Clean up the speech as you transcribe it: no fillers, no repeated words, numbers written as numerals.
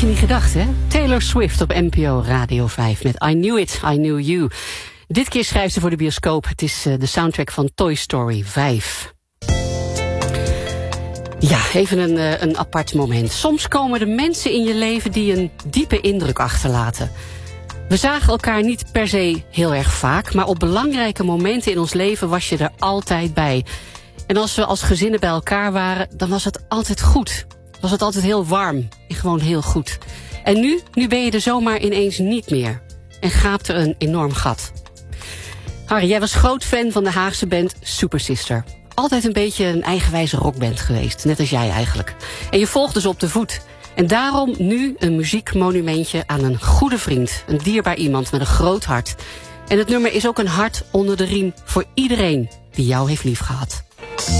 je niet gedacht, hè? Taylor Swift op NPO Radio 5 met I Knew It, I Knew You. Dit keer schrijft ze voor de bioscoop. Het is de soundtrack van Toy Story 5. Ja, even een apart moment. Soms komen er mensen in je leven die een diepe indruk achterlaten. We zagen elkaar niet per se heel erg vaak, maar op belangrijke momenten in ons leven was je er altijd bij. En als we als gezinnen bij elkaar waren, dan was het altijd goed. Was het altijd heel warm en gewoon heel goed. En nu ben je er zomaar ineens niet meer. En gaapt er een enorm gat. Harry, jij was groot fan van de Haagse band Super Sister. Altijd een beetje een eigenwijze rockband geweest, net als jij eigenlijk. En je volgde ze op de voet. En daarom nu een muziekmonumentje aan een goede vriend. Een dierbaar iemand met een groot hart. En het nummer is ook een hart onder de riem voor iedereen die jou heeft liefgehad.